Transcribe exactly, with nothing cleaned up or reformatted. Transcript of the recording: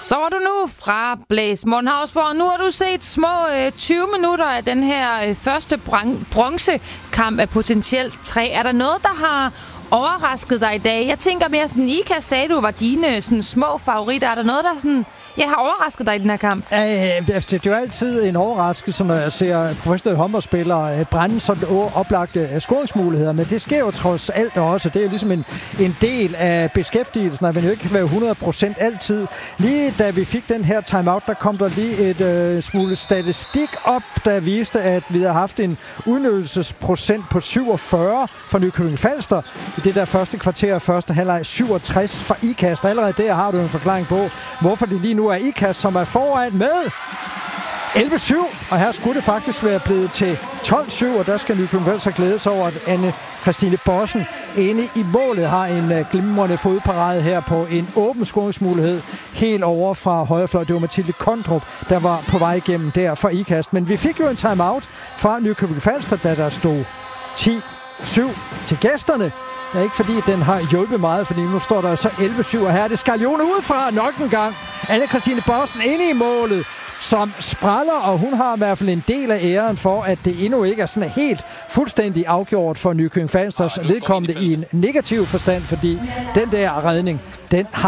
Så var du nu fra Blæs Mundhavsborg. Nu har du set små øh, tyve minutter af den her øh, første bron- bronzekamp af potentielt tre. Er der noget, der har overrasket dig i dag? Jeg tænker mere sådan, Ikast sagde, du var dine sådan, små favoritter. Er der noget, der sådan, jeg har overrasket dig i den her kamp? Ja, det er jo altid en overraskelse, når jeg ser professionelle håndboldspillere brænde sådan oplagte scoringsmuligheder, men det sker jo trods alt også. Det er jo ligesom en, en del af beskæftigelsen, at man jo ikke kan være hundrede procent altid. Lige da vi fik den her timeout, der kom der lige et øh, smule statistik op, der viste, at vi har haft en udnyttelsesprocent på syvogfyrre for Nykøbing Falster. I det der første kvarter og første halvleg syvogtres for Ikast. Allerede der har du en forklaring på, hvorfor det lige nu er Ikast, som er foran med elleve syv. Og her skulle det faktisk være blevet til tolv syv, og der skal Nykøbing Falster glæde sig over, at Anne-Kristine Bossen inde i målet har en uh, glimrende fodparade her på en åben scoringsmulighed helt over fra højrefløj. Det var Mathilde Kondrup, der var på vej igennem der for Ikast. Men vi fik jo en timeout fra Nykøbing Falster, da der stod ti syv til gæsterne. Det er ikke fordi, den har hjulpet meget, fordi nu står der så elleve syv, og her er det Skarlione udefra nok en gang. Anne-Kristine Bossen inde i målet, som spræller, og hun har i hvert fald en del af æren for, at det endnu ikke er sådan helt fuldstændig afgjort for Nykøbing Falsters vedkommende i en negativ forstand, fordi den der redning, den har